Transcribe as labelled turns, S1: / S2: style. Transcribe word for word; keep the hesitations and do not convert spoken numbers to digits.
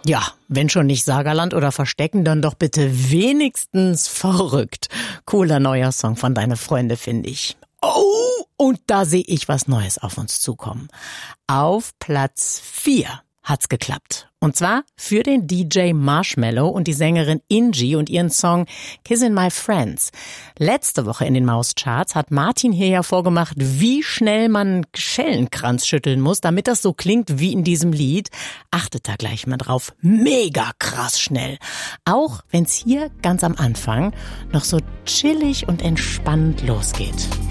S1: Ja, wenn schon nicht Sagerland oder Verstecken, dann doch bitte wenigstens Verrückt. Cooler neuer Song von Deine Freunde, finde ich. Oh, und da sehe ich was Neues auf uns zukommen. Auf Platz vier hat's geklappt. Und zwar für den D J Marshmello und die Sängerin Ingi und ihren Song Kissin' My Friends. Letzte Woche in den Mauscharts hat Martin hier ja vorgemacht, wie schnell man einen Schellenkranz schütteln muss, damit das so klingt wie in diesem Lied. Achtet da gleich mal drauf. Mega krass schnell. Auch wenn's hier ganz am Anfang noch so chillig und entspannt losgeht.